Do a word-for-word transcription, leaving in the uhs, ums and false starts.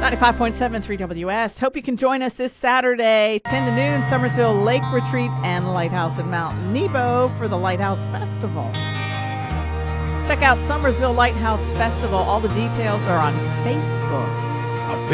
ninety-five point seven three W S. Hope you can join us this Saturday, ten to noon, Summersville Lake Retreat and Lighthouse in Mount Nebo for the Lighthouse Festival. Check out Summersville Lighthouse Festival. All the details are on Facebook. I've been